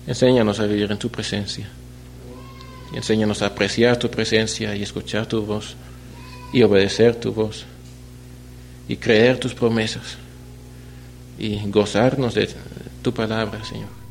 Enséñanos a vivir en tu presencia. Enséñanos a apreciar tu presencia y escuchar tu voz y obedecer tu voz y creer tus promesas y gozarnos de tu palabra, Señor.